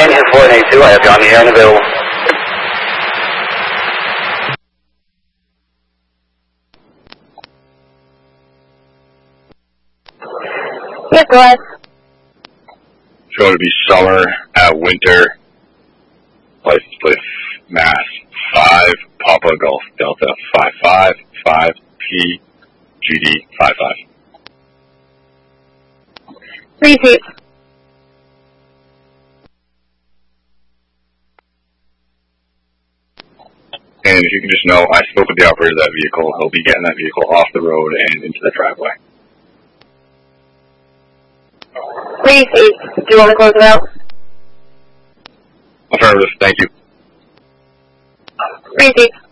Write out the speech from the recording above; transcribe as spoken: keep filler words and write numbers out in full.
engine four eight two, I have you on the air and available. Yes, go ahead. It's going to be summer at winter. License plate Mass five, Papa Golf Delta five five five P G D five five. Three seats. And if you can just know, I spoke with the operator of that vehicle. He'll be getting that vehicle off the road and into the driveway. Three seats. Do you want to close it out? Affirmative. Thank you. Three seats.